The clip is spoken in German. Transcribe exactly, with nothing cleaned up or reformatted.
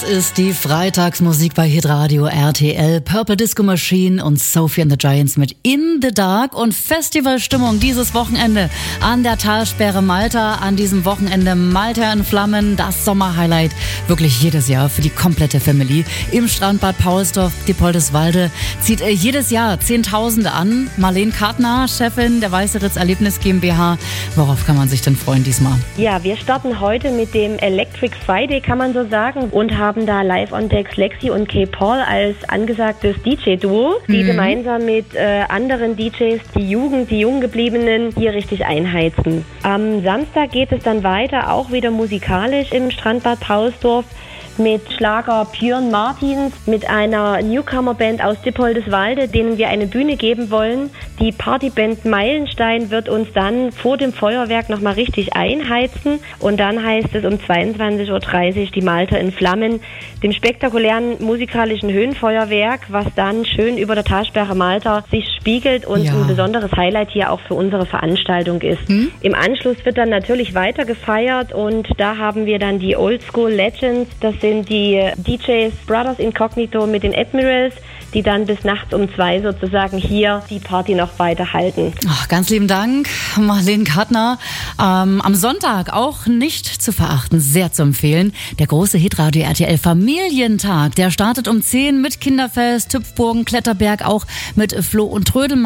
Das ist die Freitagsmusik bei Hitradio R T L. Purple Disco Machine und Sophie and the Giants mit In the Dark und Festivalstimmung dieses Wochenende an der Talsperre Malta. An diesem Wochenende Malta in Flammen, das Sommerhighlight. Wirklich jedes Jahr für die komplette Family. Im Strandbad Paulsdorf, Diepoldeswalde, zieht jedes Jahr Zehntausende an. Marlene Kartner, Chefin der Weiße Ritz Erlebnis GmbH. Worauf kann man sich denn freuen diesmal? Ja, wir starten heute mit dem Electric Friday, kann man so sagen, und haben da live on decks Lexi und Kay Paul als angesagtes D J-Duo, die mhm. gemeinsam mit äh, anderen D Js die Jugend, die Junggebliebenen hier richtig einheizen. Am Samstag geht es dann weiter, auch wieder musikalisch im Strandbad Paulsdorf, mit Schlager Björn Martins, mit einer Newcomer-Band aus Diepoldeswalde, denen wir eine Bühne geben wollen. Die Partyband Meilenstein wird uns dann vor dem Feuerwerk nochmal richtig einheizen. Und dann heißt es um zweiundzwanzig Uhr dreißig die Malta in Flammen, dem spektakulären musikalischen Höhenfeuerwerk, was dann schön über der Talsperre Malta sich spiegelt und ja. ein besonderes Highlight hier auch für unsere Veranstaltung ist. Hm? Im Anschluss wird dann natürlich weiter gefeiert und da haben wir dann die Oldschool Legends, das sind die D Js Brothers Incognito mit den Admirals, die dann bis nachts um zwei sozusagen hier die Party noch weiter halten. Ach, ganz lieben Dank, Marlene Kartner. Ähm, am Sonntag auch nicht zu verachten, sehr zu empfehlen, der große Hitradio R T L Familientag. Der startet um zehn mit Kinderfest, Hüpfburgen, Kletterberg, auch mit Floh und Trödel.